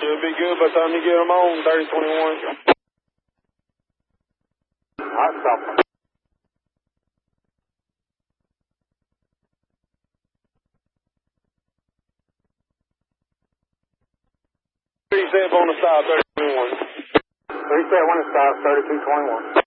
Should be good by the time you get them on, 3021. Hot stop. Three step on the side, 3021. 3 step, 1 stop, 3221.